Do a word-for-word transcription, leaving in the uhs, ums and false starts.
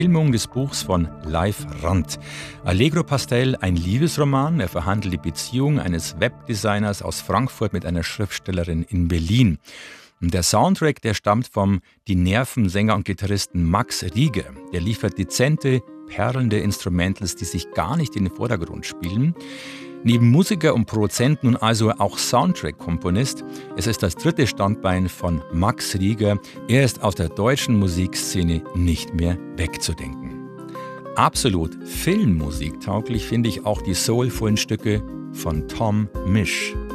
Verfilmung des Buchs von Leif Rand. Allegro Pastel, ein Liebesroman. Er verhandelt die Beziehung eines Webdesigners aus Frankfurt mit einer Schriftstellerin in Berlin. Und der Soundtrack, der stammt vom Die Nerven-Sänger und Gitarristen Max Rieger. Der liefert dezente, perlende Instrumentals, die sich gar nicht in den Vordergrund spielen. Neben Musiker und Produzent nun also auch Soundtrack-Komponist. Es ist das dritte Standbein von Max Rieger. Er ist aus der deutschen Musikszene nicht mehr wegzudenken. Absolut filmmusiktauglich finde ich auch die soulvollen Stücke von Tom Misch.